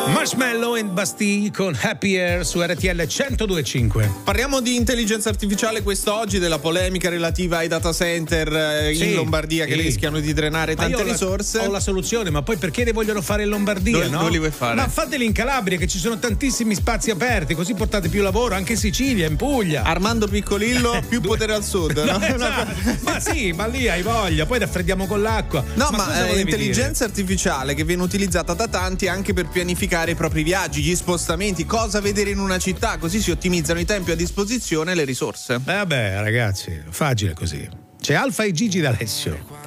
Marshmallow and Bastille con Happy Air su RTL 102.5. Parliamo di intelligenza artificiale quest'oggi, della polemica relativa ai data center in Lombardia che rischiano di drenare tante risorse. Ho la soluzione, ma poi perché le vogliono fare in Lombardia? Dove li vuoi fare? Ma fateli in Calabria, che ci sono tantissimi spazi aperti, così portate più lavoro anche in Sicilia, in Puglia. Armando Piccolillo, più potere al sud, no? Esatto. Ma sì, ma lì hai voglia, poi raffreddiamo con l'acqua. No, ma intelligenza artificiale che viene utilizzata da tanti anche per pianificare i propri viaggi, gli spostamenti, cosa vedere in una città, così si ottimizzano i tempi a disposizione e le risorse. Vabbè, ragazzi, facile così. C'è Alfa e Gigi D'Alessio.